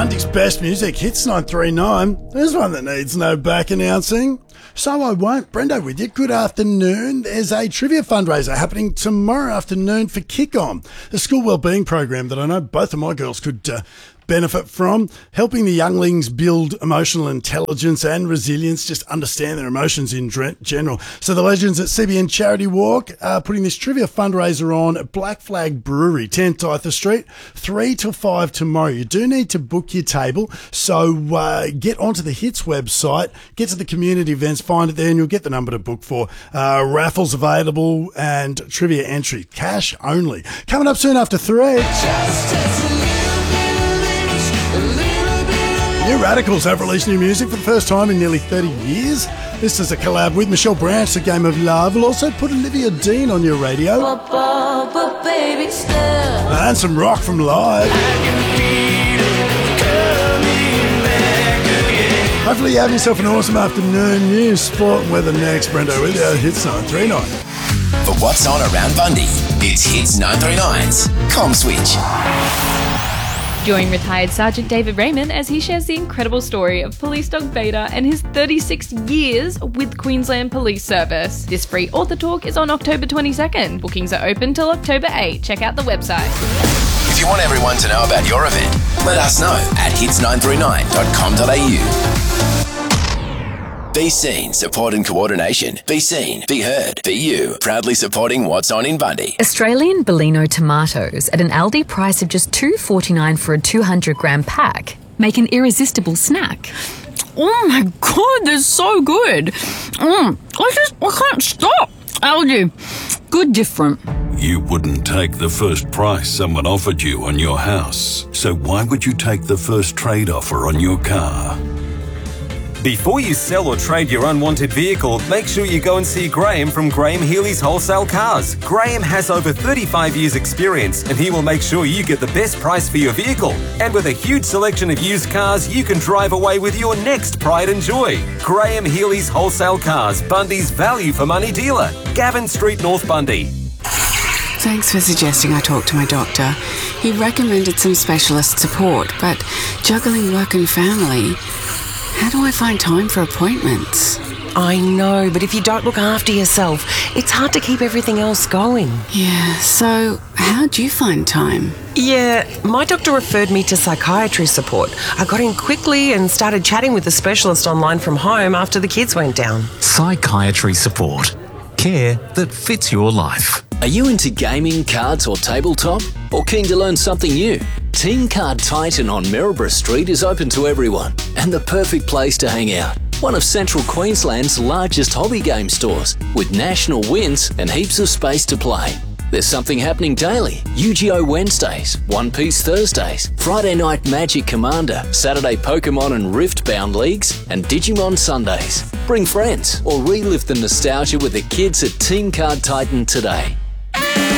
Bundy's best music, Hits 939. There's one that needs no back announcing. So I won't. Brendo with you. Good afternoon. There's a trivia fundraiser happening tomorrow afternoon for Kick On, the school wellbeing program that I know both of my girls could benefit from, helping the younglings build emotional intelligence and resilience, just understand their emotions in general. So the legends at CBN Charity Walk are putting this trivia fundraiser on at Black Flag Brewery, 10 Tyther Street, 3 till 5 tomorrow. You do need to book your table, so get onto the Hits website, get to the community events, find it there, and you'll get the number to book for. Raffles available and trivia entry, cash only. Coming up soon after 3. New Radicals have released new music for the first time in nearly 30 years. This is a collab with Michelle Branch, The Game of Love. We'll also put Olivia Dean on your radio. And some rock from Live. Hopefully you have yourself an awesome afternoon. News, sport and weather next. Brendo with you. Hits 939. For what's on around Bundy, it's Hits 939's Com Switch. Join retired Sergeant David Raymond as he shares the incredible story of police dog Beta and his 36 years with Queensland Police Service. This free author talk is on October 22nd. Bookings are open till October 8. Check out the website. If you want everyone to know about your event, let us know at hits939.com.au. Be seen, support and coordination. Be seen, be heard, be you. Proudly supporting what's on in Bundy. Australian Bellino tomatoes at an Aldi price of just $2.49 for a 200-gram pack make an irresistible snack. Oh my God, they're so good. I can't stop. Aldi, good different. You wouldn't take the first price someone offered you on your house. So why would you take the first trade offer on your car? Before you sell or trade your unwanted vehicle, make sure you go and see Graham from Graham Healy's Wholesale Cars. Graham has over 35 years experience and he will make sure you get the best price for your vehicle. And with a huge selection of used cars, you can drive away with your next pride and joy. Graham Healy's Wholesale Cars, Bundy's value for money dealer. Gavin Street, North Bundy. Thanks for suggesting I talk to my doctor. He recommended some specialist support, but juggling work and family... How do I find time for appointments? I know, but if you don't look after yourself, it's hard to keep everything else going. Yeah, so how do you find time? Yeah, my doctor referred me to psychiatry support. I got in quickly and started chatting with a specialist online from home after the kids went down. Psychiatry support. Care that fits your life. Are you into gaming, cards or tabletop? Or keen to learn something new? Team Card Titan on Maryborough Street is open to everyone and the perfect place to hang out. One of Central Queensland's largest hobby game stores with national wins and heaps of space to play. There's something happening daily. Yu-Gi-Oh! Wednesdays, One Piece Thursdays, Friday Night Magic Commander, Saturday Pokemon and Rift-bound leagues, and Digimon Sundays. Bring friends or relive the nostalgia with the kids at Team Card Titan today.